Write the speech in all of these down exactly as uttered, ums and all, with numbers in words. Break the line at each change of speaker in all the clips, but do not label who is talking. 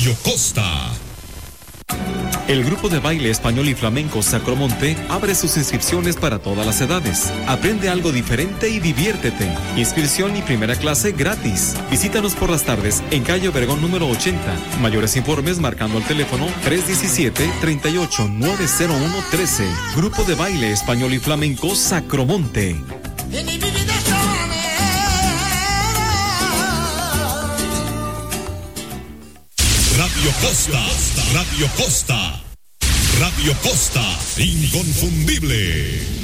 Radio Costa.
El grupo de baile español y flamenco Sacromonte abre sus inscripciones para todas las edades. Aprende algo diferente y diviértete. Inscripción y primera clase gratis. Visítanos por las tardes en calle Obregón número ochenta. Mayores informes marcando el teléfono tres uno siete, tres ocho, nueve cero uno uno tres. Grupo de baile español y flamenco Sacromonte.
Radio Costa, Radio Costa, Radio Costa, inconfundible.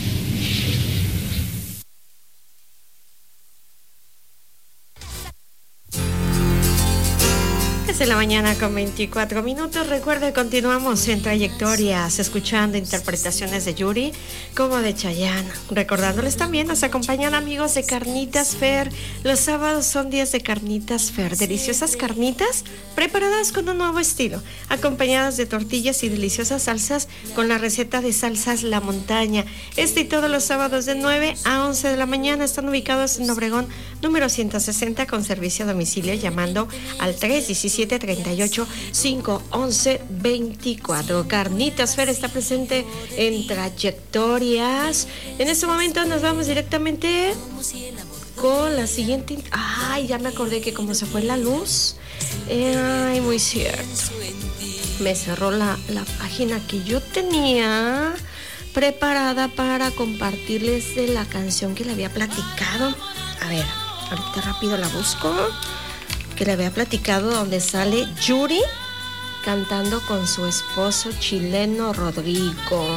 De la mañana con veinticuatro minutos. Recuerde, continuamos en trayectorias escuchando interpretaciones de Yuri como de Chayanne. Recordándoles también, nos acompañan amigos de Carnitas Fer. Los sábados son días de Carnitas Fer. Deliciosas carnitas preparadas con un nuevo estilo, acompañadas de tortillas y deliciosas salsas con la receta de salsas La Montaña. Este y todos los sábados de nueve a once de la mañana. Están ubicados en Obregón número ciento sesenta con servicio a domicilio llamando al tres uno siete, tres ocho, cinco once, veinticuatro. Carnitas Fer está presente en trayectorias. En este momento nos vamos directamente con la siguiente. Ay, ya me acordé que como se fue la luz. Ay, muy cierto. Me cerró la, la página que yo tenía preparada para compartirles de la canción que le había platicado. A ver, ahorita rápido la busco. Que le había platicado, donde sale Yuri cantando con su esposo chileno Rodrigo.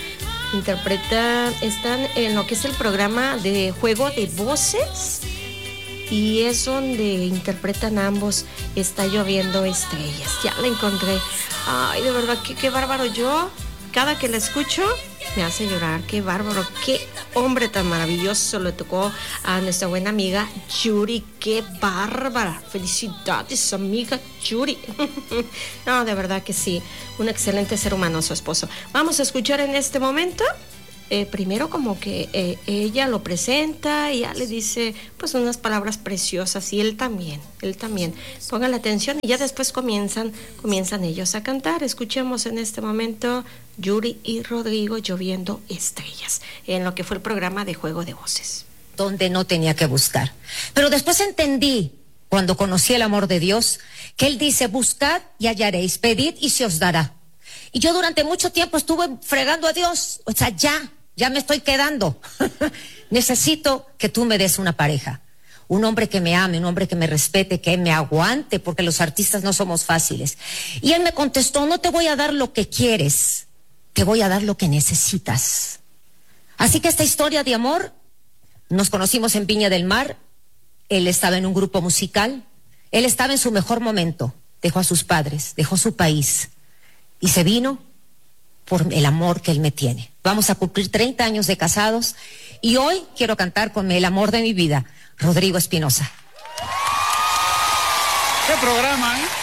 Interpretan, están en lo que es el programa de Juego de Voces y es donde interpretan ambos Está lloviendo estrellas. Ya la encontré. Ay, de verdad, que qué bárbaro. Yo, cada que la escucho, me hace llorar. Qué bárbaro, qué hombre tan maravilloso le tocó a nuestra buena amiga Yuri. Qué bárbara. Felicidades, amiga Yuri. No, de verdad que sí. Un excelente ser humano, su esposo. Vamos a escuchar en este momento. Eh, primero como que eh, ella lo presenta y ya le dice pues unas palabras preciosas y él también, él también. Pongan la atención y ya después comienzan, comienzan ellos a cantar. Escuchemos en este momento Yuri y Rodrigo Lloviendo Estrellas, en lo que fue el programa de Juego de Voces.
Donde no tenía que buscar. Pero después entendí, cuando conocí el amor de Dios, que Él dice, buscad y hallaréis, pedid y se os dará. Y yo durante mucho tiempo estuve fregando a Dios, o sea, ya. Ya me estoy quedando. Necesito que tú me des una pareja. Un hombre que me ame, un hombre que me respete, que me aguante, porque los artistas no somos fáciles. Y él me contestó, no te voy a dar lo que quieres, te voy a dar lo que necesitas. Así que esta historia de amor, nos conocimos en Viña del Mar, él estaba en un grupo musical, él estaba en su mejor momento, dejó a sus padres, dejó su país y se vino por el amor que él me tiene. Vamos a cumplir treinta años de casados y hoy quiero cantar con el amor de mi vida, Rodrigo Espinosa.
¿Qué programa, eh?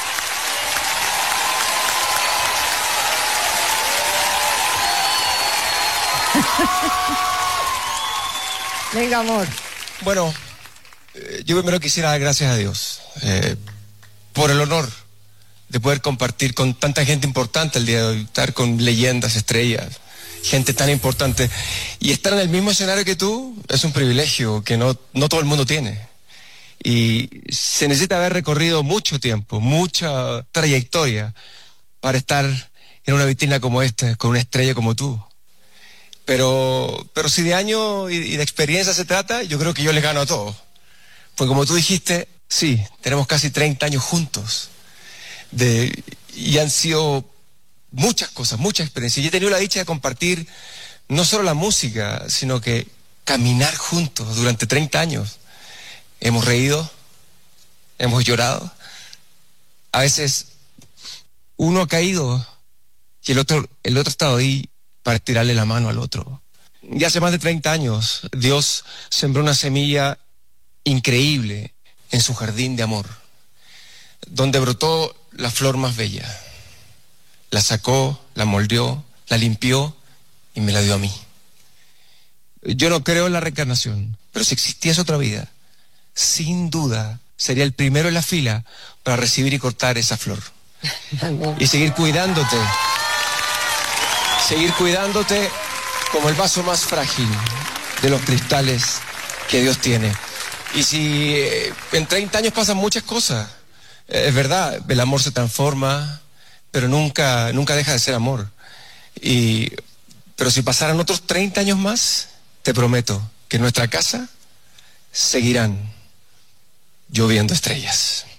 Venga, amor.
Bueno, eh, yo primero quisiera dar gracias a Dios eh, por el honor de poder compartir con tanta gente importante el día de hoy, estar con leyendas, estrellas, gente tan importante, y estar en el mismo escenario que tú es un privilegio que no, no todo el mundo tiene. Y se necesita haber recorrido mucho tiempo, mucha trayectoria para estar en una vitrina como esta, con una estrella como tú. Pero, pero si de años y, y de experiencia se trata, yo creo que yo les gano a todos. Pues como tú dijiste, sí, tenemos casi treinta años juntos. De, y han sido muchas cosas, muchas experiencias. Y he tenido la dicha de compartir no solo la música, sino que caminar juntos durante treinta años. Hemos reído, hemos llorado. A veces uno ha caído y el otro, el otro ha estado ahí para tirarle la mano al otro. Y hace más de treinta años Dios sembró una semilla increíble en su jardín de amor, donde brotó la flor más bella. La sacó, la moldeó, la limpió y me la dio a mí. Yo no creo en la reencarnación, pero si existiese otra vida, sin duda sería el primero en la fila para recibir y cortar esa flor. Y seguir cuidándote. Seguir cuidándote como el vaso más frágil de los cristales que Dios tiene. Y si eh, en treinta años pasan muchas cosas, eh, es verdad, el amor se transforma, pero nunca, nunca deja de ser amor. Y, pero si pasaran otros treinta años más, te prometo que en nuestra casa seguirán lloviendo estrellas.